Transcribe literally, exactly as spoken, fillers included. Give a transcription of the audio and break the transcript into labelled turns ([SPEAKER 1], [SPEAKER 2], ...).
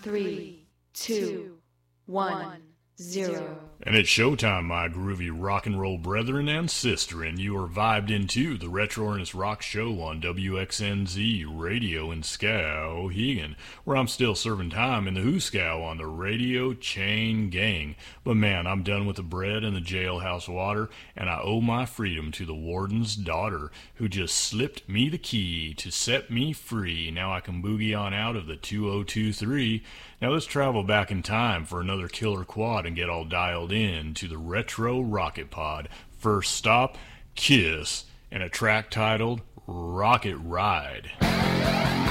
[SPEAKER 1] three, two, one, zero.
[SPEAKER 2] And it's showtime, my groovy rock and roll brethren and sister, and you are vibed into the Retro Ernest Rock Show on W X N Z Radio in Skowhegan, where I'm still serving time in the Hooskow on the Radio Chain Gang. But man, I'm done with the bread and the jailhouse water, and I owe my freedom to the warden's daughter, who just slipped me the key to set me free. Now I can boogie on out of the two oh two three. Now let's travel back in time for another killer quad and get all dialed in to the Retro Rocket Pod. First stop, Kiss, and a track titled Rocket Ride.